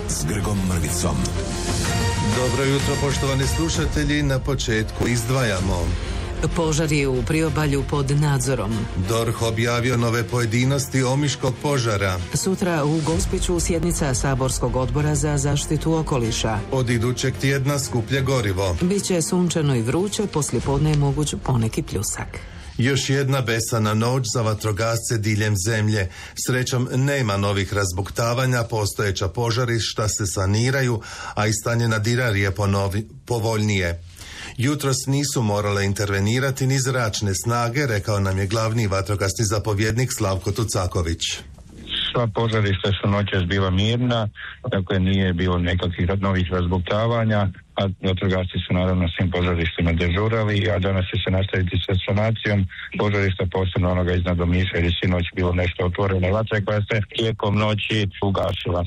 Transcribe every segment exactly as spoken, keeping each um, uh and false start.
s Grgom Mrvicom. Dobro jutro, poštovani slušatelji, na početku izdvajamo. Požar je u priobalju pod nadzorom. D O R H objavio nove pojedinosti omiškog požara. Sutra u Gospiću sjednica Saborskog odbora za zaštitu okoliša. Od idućeg tjedna skuplje gorivo. Biće sunčano i vruće, poslijepodne je moguć poneki pljusak. Još jedna besana noć za vatrogasce diljem zemlje. Srećom nema novih razbuktavanja, postojeća požarišta se saniraju, a i stanje na Dinari je ponovi, povoljnije. Jutros nisu morale intervenirati ni zračne snage, rekao nam je glavni vatrogasni zapovjednik Slavko Tucaković. Sva požarišta su noćas bila mirna, dakle nije bilo nekakvih novih razbuktavanja, a vatrogasci su naravno svim požarištima dežurali, a danas će se nastaviti sa sanacijom požarišta, posebno onoga iznad Omiša, jer je sinoć bilo nešto otvorene vatre koja se tijekom noći ugasila.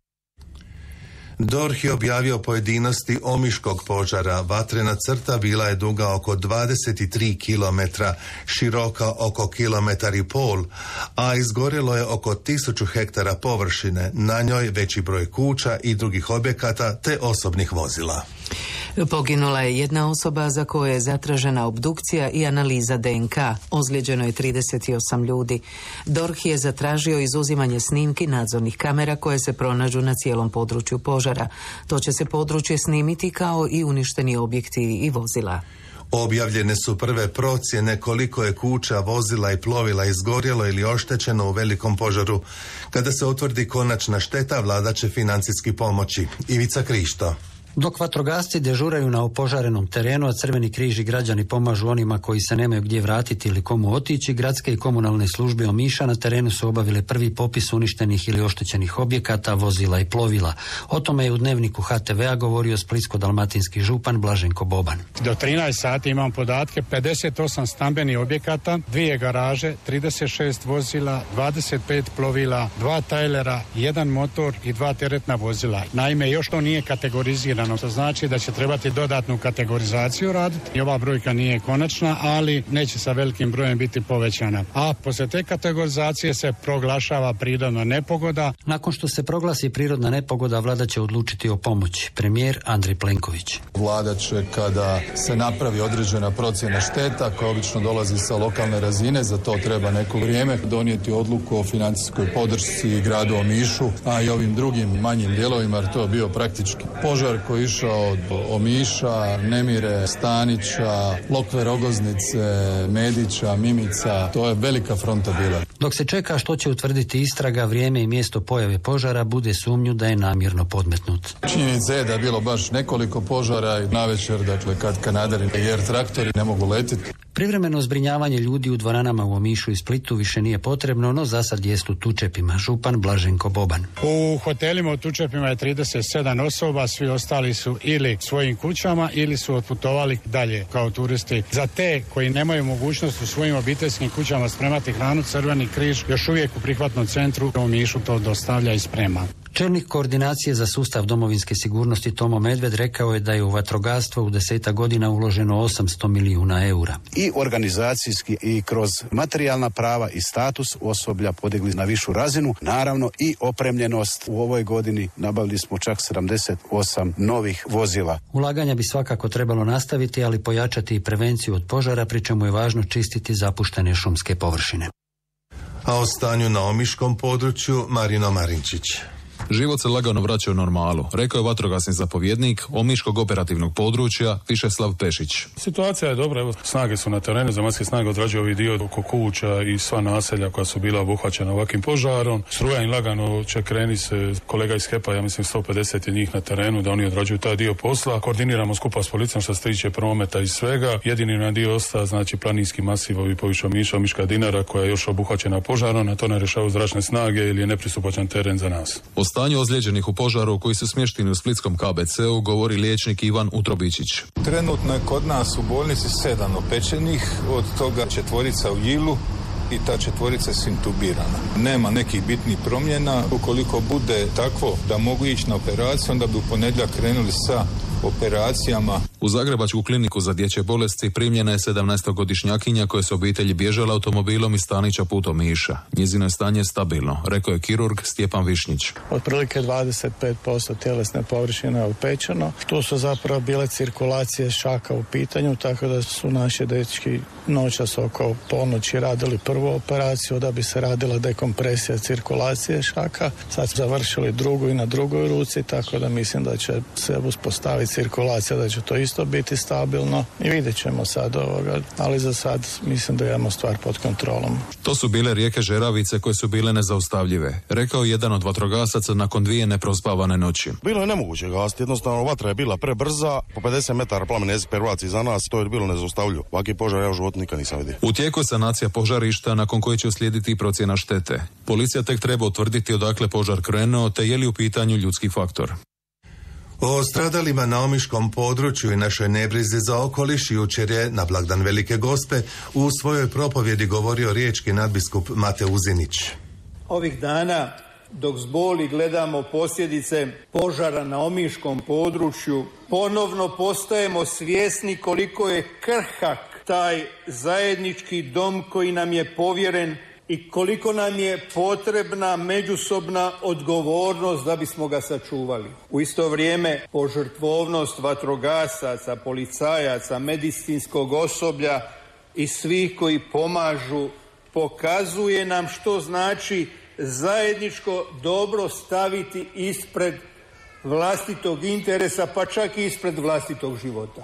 D O R H je objavio pojedinosti omiškog požara. Vatrena crta bila je duga oko dvadeset tri kilometra, široka oko kilometar i pol, a izgorjelo je oko tisuću hektara površine, na njoj veći broj kuća i drugih objekata te osobnih vozila. Poginula je jedna osoba za koju je zatražena obdukcija i analiza D N K. Ozlijeđeno je trideset osam ljudi. D O R H je zatražio izuzimanje snimki nadzornih kamera koje se pronađu na cijelom području požara. To će se područje snimiti kao i uništeni objekti i vozila. Objavljene su prve procjene koliko je kuća, vozila i plovila izgorjelo ili oštećeno u velikom požaru. Kada se utvrdi konačna šteta, vlada će financijski pomoći. Ivica Krišto. Dok vatrogasci dežuraju na opožarenom terenu, a Crveni križ i građani pomažu onima koji se nemaju gdje vratiti ili komu otići, gradske i komunalne službe Omiša na terenu su obavile prvi popis uništenih ili oštećenih objekata, vozila i plovila. O tome je u dnevniku H T V-a govorio splitsko-dalmatinski župan Blaženko Boban. Do trinaest sati imam podatke, pedeset osam stambenih objekata, dvije garaže, trideset šest vozila, dvadeset pet plovila, dva tajlera, jedan motor i dva teretna vozila. Naime, još to nije kategorizirano. To znači da će trebati dodatnu kategorizaciju raditi. I ova brojka nije konačna, ali neće sa velikim brojem biti povećana. A poslije te kategorizacije se proglašava prirodna nepogoda. Nakon što se proglasi prirodna nepogoda, vlada će odlučiti o pomoći. Premijer Andrej Plenković. Vlada će, kada se napravi određena procjena šteta, koja obično dolazi sa lokalne razine, za to treba neko vrijeme, donijeti odluku o financijskoj podršci gradu Omišu, a i ovim drugim manjim dijelovima, jer to je bio praktički požar koji je išao od Omiša, Nemire, Stanića, Lokve, Rogoznice, Medića, Mimica. To je velika fronta bila. Dok se čeka što će utvrditi istraga, vrijeme i mjesto pojave požara bude sumnju da je namjerno podmetnut. Činjenica je da je bilo baš nekoliko požara i navečer, dakle, kad kanaderi jer traktori ne mogu letiti. Privremeno zbrinjavanje ljudi u dvoranama u Omišu i Splitu više nije potrebno, no zasad jest u Tučepima. Župan Blaženko Boban. U hotelima u Tučepima je trideset sedam osoba, svi ostali su ili svojim kućama ili su otputovali dalje kao turisti. Za te koji nemaju mogućnost u svojim obiteljskim kućama spremati hranu, Crveni križ još uvijek u prihvatnom centru u Omišu to dostavlja i sprema. Čelnik koordinacije za sustav domovinske sigurnosti Tomo Medved rekao je da je u vatrogastvo u desetak godina uloženo osamsto milijuna eura. I organizacijski i kroz materijalna prava i status osoblja podigli na višu razinu. Naravno i opremljenost. U ovoj godini nabavili smo čak sedamdeset osam novih vozila. Ulaganja bi svakako trebalo nastaviti, ali pojačati i prevenciju od požara, pri čemu je važno čistiti zapuštene šumske površine. A o stanju na omiškom području Marino Marinčić. Život se lagano vraća u normalu, rekao je vatrogasni zapovjednik Omiškog operativnog područja Višeslav Pešić. Situacija je dobra, evo, snage su na terenu, zemaljske snage odrađuju ovaj dio oko kuća i sva naselja koja su bila obuhvaćena ovakvim požarom. Struja im lagano će kreni se, kolega iz H E P-a, ja mislim sto pedeset je njih na terenu, da oni odrađuju taj dio posla. Koordiniramo skupa s policijom što se tiče prometa i svega. Jedini na dio ostaje, znači, planinski masivovi poviše Omiša, Omiška Dinara, koja je još obuhvaćena požarom, na to ne rješavaju zračne snage ili je nepristupačan teren za nas. O stanju ozlijeđenih u požaru koji su smješteni u splitskom K B C-u govori liječnik Ivan Utrobičić. Trenutno je kod nas u bolnici sedam opečenih, od toga četvorica u Jilu i ta četvorica je intubirana. Nema nekih bitnih promjena. Ukoliko bude takvo da mogu ići na operaciju, onda bi u ponedjeljak krenuli sa operacijama. U Zagrebačku kliniku za dječje bolesti primljena je sedamnaestogodišnjakinja koja se obitelji bježala automobilom iz Stanića put Omiša. Njezino je stanje stabilno, rekao je kirurg Stjepan Višnjić. Otprilike dvadeset pet posto tjelesne površine je opečeno. Tu su zapravo bile cirkulacije šaka u pitanju, tako da su naši dečki noćas oko ponoći radili prvu operaciju da bi se radila dekompresija cirkulacije šaka. Sad su završili drugu i na drugoj ruci, tako da mislim da će se uspostaviti cirkulacija, da će to isto biti stabilno i vidjet ćemo sad ovoga, ali za sad mislim da imamo stvar pod kontrolom. To su bile rijeke Žeravice koje su bile nezaustavljive, rekao je jedan od vatrogasaca nakon dvije neprospavane noći. Bilo je nemoguće gasiti, jednostavno vatra je bila prebrza, po pedeset metara plamene pervaci za nas, to je bilo nezaustavljivo. Ovaki požar ja u životu nikad nisam vidio. U tijeku je sanacija požarišta nakon koje će uslijediti procjena štete. Policija tek treba utvrditi odakle požar krenuo te je li u pitanju ljudski faktor. O stradalima na omiškom području i našoj nebrizi za okoliš jučer je na blagdan Velike Gospe u svojoj propovjedi govorio riječki nadbiskup Mate Uzinić. Ovih dana dok s boli gledamo posljedice požara na omiškom području, ponovno postajemo svjesni koliko je krhak taj zajednički dom koji nam je povjeren i koliko nam je potrebna međusobna odgovornost da bismo ga sačuvali. U isto vrijeme požrtvovnost vatrogasaca, policajaca, medicinskog osoblja i svih koji pomažu pokazuje nam što znači zajedničko dobro staviti ispred vlastitog interesa, pa čak i ispred vlastitog života.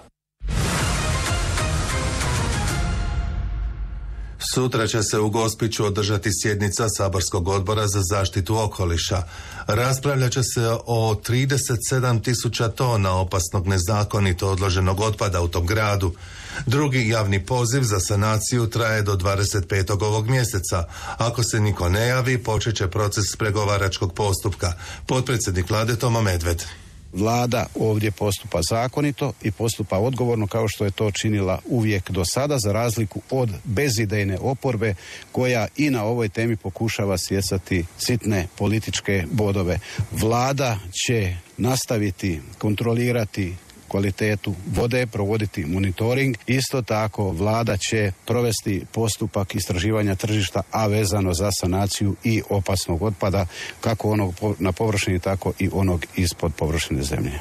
Sutra će se u Gospiću održati sjednica Saborskog odbora za zaštitu okoliša. Raspravljat će se o trideset sedam tisuća tona opasnog nezakonito odloženog otpada u tom gradu. Drugi javni poziv za sanaciju traje do dvadeset petog ovog mjeseca. Ako se niko ne javi, počet će proces pregovaračkog postupka. Potpredsjednik vlade Tomo Medved. Vlada ovdje postupa zakonito i postupa odgovorno kao što je to činila uvijek do sada, za razliku od bezidejne oporbe koja i na ovoj temi pokušava stjecati sitne političke bodove. Vlada će nastaviti kontrolirati kvalitetu vode, provoditi monitoring. Isto tako vlada će provesti postupak istraživanja tržišta, a vezano za sanaciju i opasnog otpada, kako onog na površini, tako i onog ispod površine zemlje.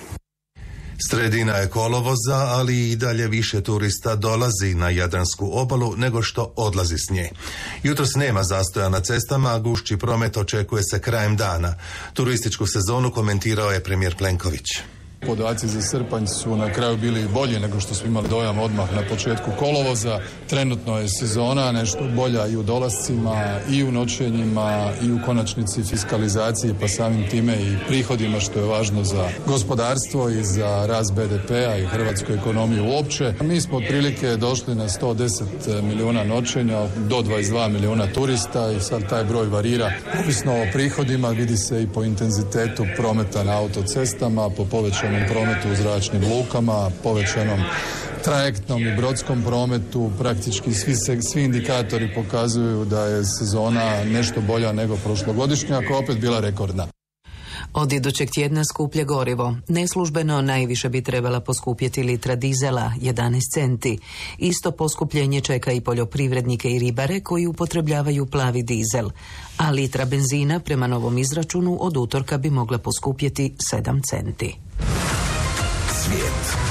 Sredina je kolovoza, ali i dalje više turista dolazi na Jadransku obalu nego što odlazi s nje. Jutros nema zastoja na cestama, a gušći promet očekuje se krajem dana. Turističku sezonu komentirao je premijer Plenković. Podaci za srpanj su na kraju bili bolji nego što smo imali dojam odmah na početku kolovoza. Trenutno je sezona nešto bolja i u dolascima, i u noćenjima, i u konačnici fiskalizaciji, pa samim time i prihodima, što je važno za gospodarstvo i za rast be de pea i hrvatsku ekonomiju uopće. Mi smo otprilike došli na sto deset milijuna noćenja, do dvadeset dva milijuna turista i sad taj broj varira. Ovisno o prihodima vidi se i po intenzitetu prometa na autocestama, po povećanju prometu u zračnim lukama, povećanom trajektnom i brodskom prometu. Praktički svi, se, svi indikatori pokazuju da je sezona nešto bolja nego prošlogodišnja, koja opet bila rekordna. Od idućeg tjedna skuplje gorivo. Neslužbeno najviše bi trebala poskupjeti litra dizela, jedanaest centi. Isto poskupljenje čeka i poljoprivrednike i ribare koji upotrebljavaju plavi dizel. A litra benzina prema novom izračunu od utorka bi mogla poskupjeti sedam centi. Svijet.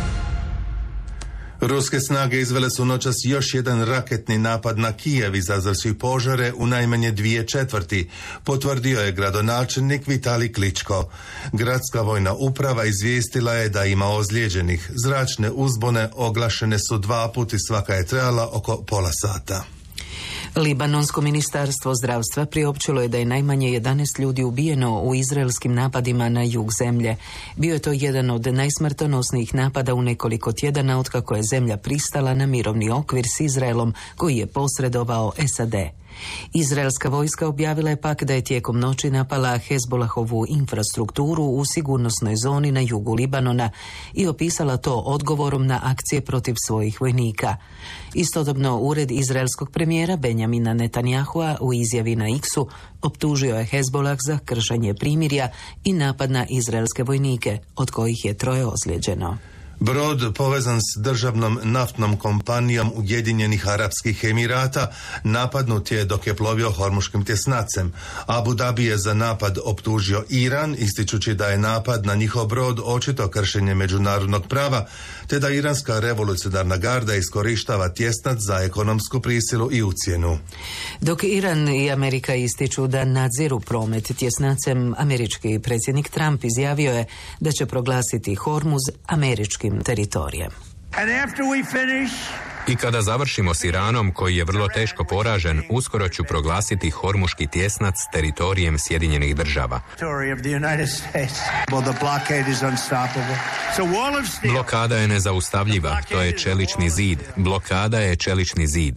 Ruske snage izvele su noćas još jedan raketni napad na Kijev, izazvavši požare u najmanje dvije četvrti, potvrdio je gradonačelnik Vitali Kličko. Gradska vojna uprava izvijestila je da ima ozlijeđenih. Zračne uzbune oglašene su dva puta i svaka je trajala oko pola sata. Libanonsko ministarstvo zdravstva priopćilo je da je najmanje jedanaest ljudi ubijeno u izraelskim napadima na jug zemlje. Bio je to jedan od najsmrtonosnijih napada u nekoliko tjedana otkako je zemlja pristala na mirovni okvir s Izraelom koji je posredovao es a de. Izraelska vojska objavila je pak da je tijekom noći napala Hezbolahovu infrastrukturu u sigurnosnoj zoni na jugu Libanona i opisala to odgovorom na akcije protiv svojih vojnika. Istodobno, ured izraelskog premijera Benjamina Netanyahua u izjavi na X-u optužio je Hezbolah za kršenje primirja i napad na izraelske vojnike, od kojih je troje ozlijeđeno. Brod povezan s državnom naftnom kompanijom Ujedinjenih Arapskih Emirata napadnut je dok je plovio Hormuškim tjesnacem. Abu Dhabi je za napad optužio Iran, ističući da je napad na njihov brod očito kršenje međunarodnog prava, te da iranska revolucionarna garda iskorištava tjesnac za ekonomsku prisilu i ucjenu. Dok Iran i Amerika ističu da nadziru promet tjesnacem, američki predsjednik Trump izjavio je da će proglasiti Hormuz američkim teritorijem. I kada završimo s Iranom, koji je vrlo teško poražen, uskoro ću proglasiti Hormuški tjesnac teritorijem Sjedinjenih država. Blokada je nezaustavljiva, to je čelični zid. Blokada je čelični zid.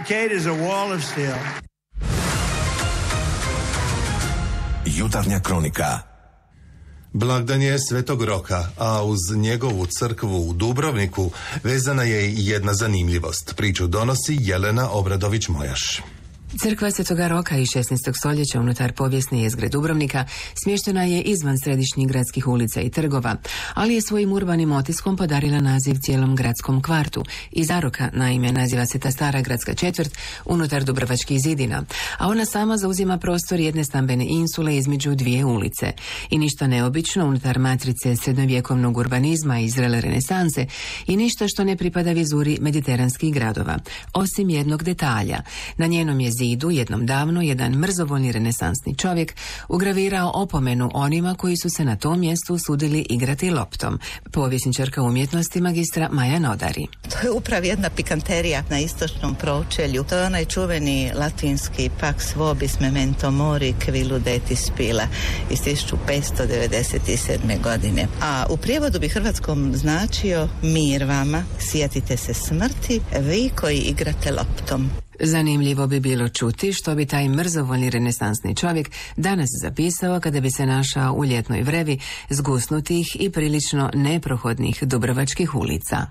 Jutarnja kronika. Blagdan je Svetog Roka, a uz njegovu crkvu u Dubrovniku vezana je i jedna zanimljivost. Priču donosi Jelena Obradović-Mojaš. Crkva Svetoga Roka iz šesnaestog stoljeća unutar povijesne jezgre Dubrovnika smještena je izvan središnjih gradskih ulica i trgova, ali je svojim urbanim otiskom podarila naziv cijelom gradskom kvartu. Iz Zaroka, naime, naziva se ta stara gradska četvrt unutar Dubrovačkih zidina, a ona sama zauzima prostor jedne stambene insule između dvije ulice. I ništa neobično unutar matrice srednjovjekovnog urbanizma i zrele renesanse i ništa što ne pripada vizuri mediteranskih gradova, osim jednog detalja. Na njenom je zidu jednom davno jedan mrzovoljni renesansni čovjek ugravirao opomenu onima koji su se na tom mjestu usudili igrati loptom. Povjesničarka umjetnosti magistra Maja Nodari. To je upravo jedna pikanterija na istočnom pročelju. To je onaj čuveni latinski pax vobis memento mori qui ludeti spila iz tisuću petsto devedeset sedme. godine. A u prijevodu bi hrvatskom značio mir vama, sjetite se smrti, vi koji igrate loptom. Zanimljivo bi bilo čuti što bi taj mrzovoljni renesansni čovjek danas zapisao kada bi se našao u ljetnoj vrevi zgusnutih i prilično neprohodnih dubrovačkih ulica.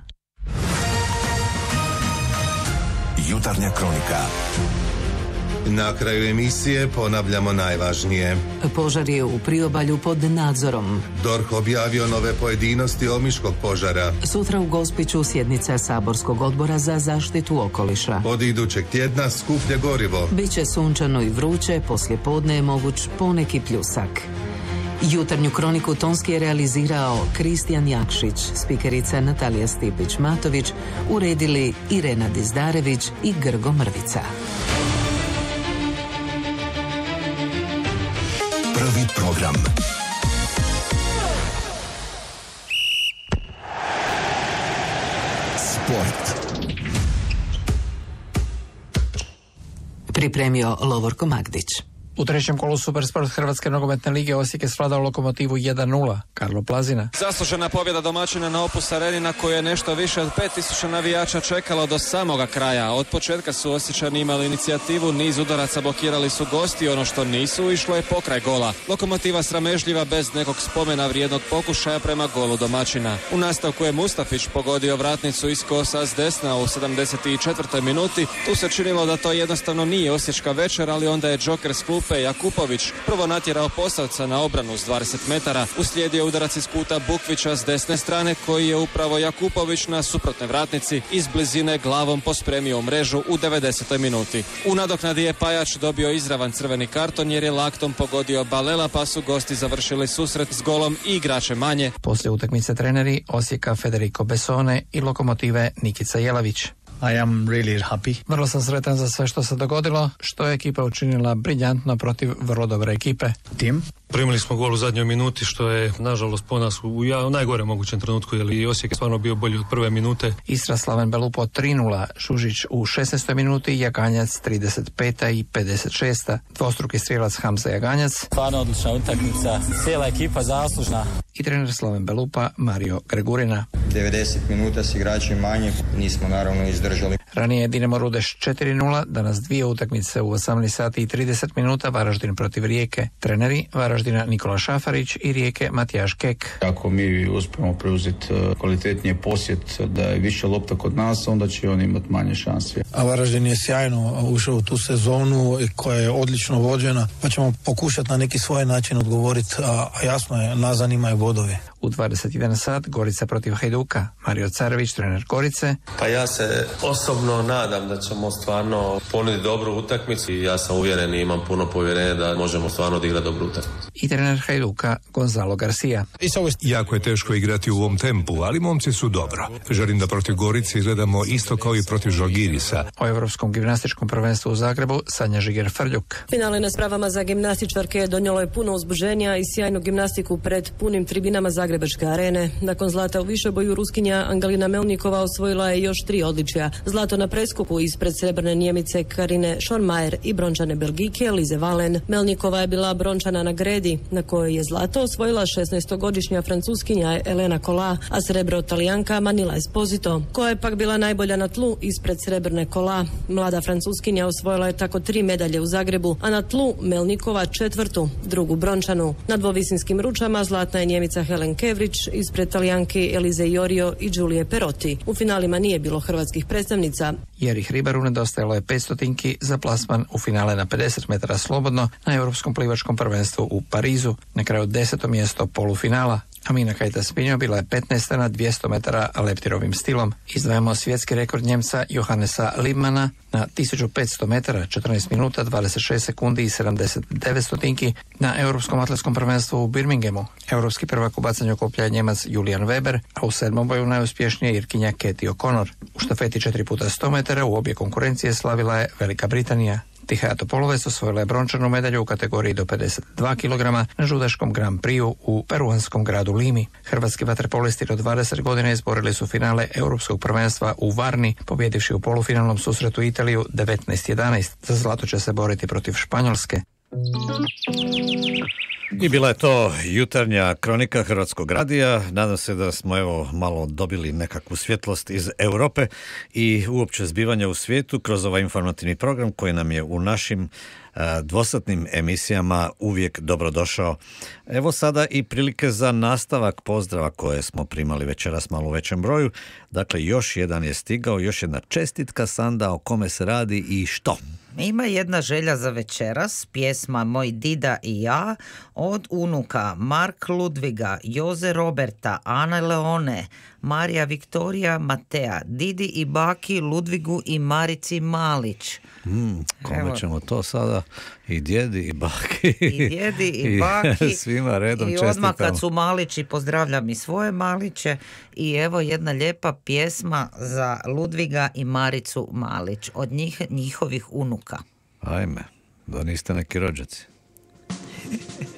Jutarnja kronika. Na kraju emisije ponavljamo najvažnije. Požar je u priobalju pod nadzorom. D O R H objavio nove pojedinosti Omiškog požara. Sutra u Gospiću sjednica Saborskog odbora za zaštitu okoliša. Od idućeg tjedna skuplje gorivo. Biće sunčano i vruće, poslije podne je moguć poneki pljusak. Jutarnju kroniku tonski je realizirao Kristijan Jakšić, spikerica Natalija Stipić-Matović, uredili Irena Dizdarević i Grgo Mrvica. Prvi program. Sport. Pripremio Lovorko Magdić. U trećem kolu Supersport Hrvatske nogometne lige Osijek je svladao Lokomotivu jedan nula. Karlo Plazina. Zaslužena pobjeda domaćina na Opus Areni na koju je nešto više od pet tisuća navijača čekalo do samoga kraja. Od početka su Osječani imali inicijativu, niz udaraca blokirali su gosti, ono što nisu išlo je pokraj gola. Lokomotiva sramežljiva bez nekog spomena vrijednog pokušaja prema golu domaćina. U nastavku je Mustafić pogodio vratnicu iz kosa s desna u sedamdeset četvrtoj minuti. Tu se činilo da to jednostavno nije osječka večer, ali onda je džoker s klupe Jakupović prvo natjerao Posavca na obranu s dvadeset metara, uslijedio udarac iz kuta Bukvića s desne strane koji je upravo Jakupović na suprotnoj vratnici iz blizine glavom pospremio u mrežu u devedesetoj minuti. U nadoknadi je Pajač dobio izravan crveni karton jer je laktom pogodio Balela, pa su gosti završili susret s golom i igrače manje. Poslije utakmice treneri Osijeka Federico Besone i Lokomotive Nikica Jelavić. I am really happy. Vrlo sam sretan za sve što se dogodilo, što je ekipa učinila briljantno protiv vrlo dobre ekipe. Tim? Primili smo gol u zadnjoj minuti, što je nažalost po nas u, ja, u najgore mogućem trenutku, jer i Osijek je stvarno bio bolji od prve minute. Istra Slaven Belupo tri nula, Šužić u šesnaestoj minuti, Jaganjac trideset peta i pedeset šesta. Dvostruki strijelac Hamza Jaganjac. Stvarno odlična utakmica, cijela ekipa zaslužna. I trener Slaven Belupa Mario Gregurina. devedeset minuta s igračem manje, nismo naravno izdržali. Ranije je Dinamo Rudeš četiri nula, danas dvije utakmice u osamnaest sati i trideset minuta, Varaždin protiv Rijeke. Treneri Varaždina Nikola Šafarić i Rijeke Matijaš Kek. Ako mi uspijemo preuzeti kvalitetnije posjet, da je više lopta kod nas, onda će oni imati manje šanse. A Varaždin je sjajno ušao u tu sezonu koja je odlično vođena, pa ćemo pokušati na neki svoj način odgovoriti, a, a jasno je, nas zanimaju bodovi. U dvadeset jedan sat Gorica protiv Hajduka. Mario Carević, trener Gorice. Pa ja se osobno nadam da ćemo stvarno ponuditi dobru utakmicu i ja sam uvjeren i imam puno povjerenja da možemo stvarno odigrati dobru utakmicu. I trener Hajduka Gonzalo Garcia. Jako je teško igrati u ovom tempu, ali momci su dobro. Želim da protiv Gorice izgledamo isto kao i protiv Žalgirisa. O Europskom gimnastičkom prvenstvu u Zagrebu Sanja Žiger-Frljuk. Finale na spravama za gimnastičarke donijelo je puno uzbuženja i sjajnu gimnastiku pred punim tribinama Zagrebačke arene. Nakon zlata u višeboju Ruskinja Angelina Melnikova osvojila je još tri odličja. Zlato na preskupu ispred srebrne Njemice Karine Schonmajer i brončane Belgijke Lize Valen. Melnikova je bila brončana na gredi, na kojoj je zlato osvojila šesnaestogodišnja francuskinja Elena Kola, a srebro Talijanka Manila Esposito, koja je pak bila najbolja na tlu ispred srebrne Kola. Mlada francuskinja osvojila je tako tri medalje u Zagrebu, a na tlu Melnikova četvrtu, drugu brončanu. Na dvovisinskim ručama zlatna je Njemica Helen Kevrić ispred Talijanki Elize Iorio i Giulie Perotti. U finalima nije bilo hrvatskih predstavnica. Jerih Ribaru nedostajalo je petstotinki za plasman u finale na pedeset metara slobodno na Europskom plivačkom prvenstvu u Parizu. Na kraju deseto mjesto polufinala. Amina Kajta-Spinjo bila je petnaesta na dvjesto metara leptirovim stilom. Izdvajamo svjetski rekord Njemca Johannesa Liebmana na tisuću petsto metara, četrnaest minuta, dvadeset šest sekundi i sedamdeset devet stotinki na Europskom atletskom prvenstvu u Birminghamu. Europski prvak u bacanju koplja je Njemac Julian Weber, a u sedmom boju najuspješnija Irkinja Katie O'Connor. U štafeti četiri puta sto metara u obje konkurencije slavila je Velika Britanija. Tihaja Topolovec osvojila je brončanu medalju u kategoriji do pedeset dva kilograma na žudaškom Grand Prixu u peruanskom gradu Limi. Hrvatski vaterpolisti do dvadeset godina izborili su finale Europskog prvenstva u Varni, pobjedivši u polufinalnom susretu Italiju devetnaest jedanaest. Za zlato će se boriti protiv Španjolske. I bila je to jutarnja kronika Hrvatskog radija. Nadam se da smo evo malo dobili nekakvu svjetlost iz Europe i uopće zbivanja u svijetu kroz ovaj informativni program koji nam je u našim dvosatnim emisijama uvijek dobrodošao. Evo sada i prilike za nastavak pozdrava koje smo primali večeras malo u većem broju. Dakle, još jedan je stigao, još jedna čestitka. Sanda, o kome se radi i što? Ima jedna želja za večeras, pjesma Moj dida i ja, od unuka Mark Ludviga, Joze Roberta, Ana Leone, Marija Viktorija, Matea, Didi i baki Ludvigu i Marici Malić. Mm, kome Evo. ćemo to sada? I djedi i baki. I djedi i baki. I svima redom I čestitamo. odmah kad su Malići, pozdravljam i svoje Maliće. I evo jedna lijepa pjesma za Ludviga i Maricu Malić od njih, njihovih unuka. Ajme, da niste neki rođaci.